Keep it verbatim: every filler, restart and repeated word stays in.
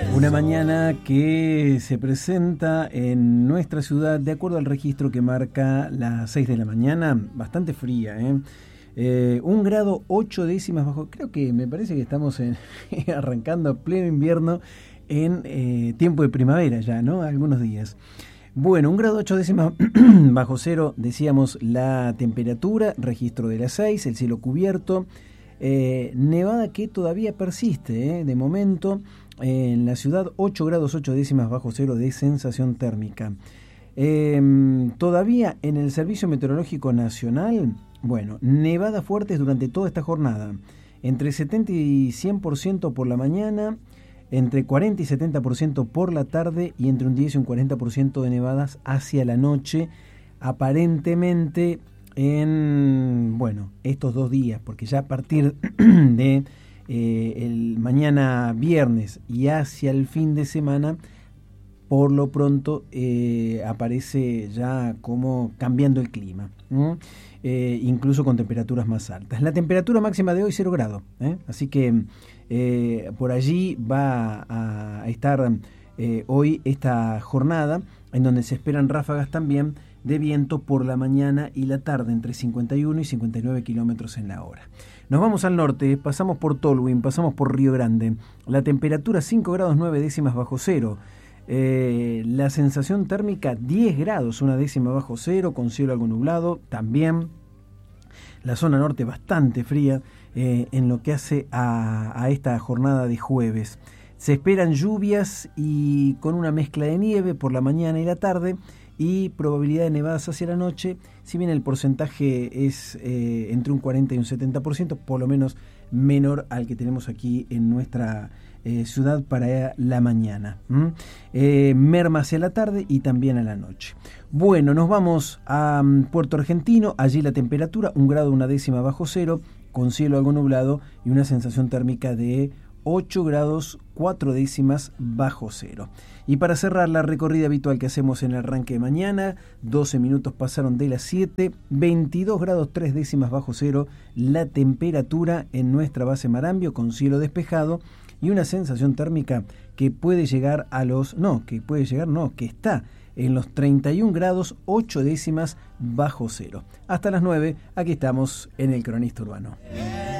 Una mañana que se presenta en nuestra ciudad, de acuerdo al registro que marca las seis de la mañana, bastante fría, ¿eh? Eh, un grado ocho décimas bajo, creo que me parece que estamos en, arrancando a pleno invierno en eh, tiempo de primavera ya, ¿no? Algunos días. Bueno, un grado ocho décimas bajo cero, decíamos la temperatura, registro de las seis, el cielo cubierto, eh, nevada que todavía persiste, ¿eh? De momento, eh, en la ciudad ocho grados ocho décimas bajo cero de sensación térmica. Eh, todavía en el Servicio Meteorológico Nacional, bueno, nevadas fuertes durante toda esta jornada, entre setenta y cien por ciento por la mañana, entre cuarenta y setenta por ciento por la tarde y entre un diez y un cuarenta por ciento de nevadas hacia la noche, aparentemente en, bueno, estos dos días, porque ya a partir de eh, el mañana viernes y hacia el fin de semana, por lo pronto eh, aparece ya como cambiando el clima, ¿no? Eh, incluso con temperaturas más altas. La temperatura máxima de hoy cero grados, ¿eh? Así que eh, por allí va a estar eh, hoy esta jornada en donde se esperan ráfagas también de viento por la mañana y la tarde entre cincuenta y uno y cincuenta y nueve kilómetros en la hora. Nos vamos al norte, pasamos por Tolwyn, pasamos por Río Grande. La temperatura cinco grados nueve décimas bajo cero. Eh, la sensación térmica diez grados, una décima bajo cero, con cielo algo nublado también. La zona norte bastante fría eh, en lo que hace a, a esta jornada de jueves. Se esperan lluvias y con una mezcla de nieve por la mañana y la tarde y probabilidad de nevadas hacia la noche, si bien el porcentaje es eh, entre un cuarenta y un setenta por ciento, por lo menos menor al que tenemos aquí en nuestra eh, ciudad para la mañana. ¿Mm? Eh, merma hacia la tarde y también a la noche. Bueno, nos vamos a um, Puerto Argentino, allí la temperatura, un grado una décima bajo cero, con cielo algo nublado y una sensación térmica de ocho grados cuatro décimas bajo cero. Y para cerrar la recorrida habitual que hacemos en el arranque de mañana, doce minutos pasaron de las siete, veintidós grados tres décimas bajo cero, la temperatura en nuestra base Marambio con cielo despejado y una sensación térmica que puede llegar a los, no, que puede llegar, no, que está en los treinta y un grados ocho décimas bajo cero. Hasta las nueve, aquí estamos en el Cronista Urbano.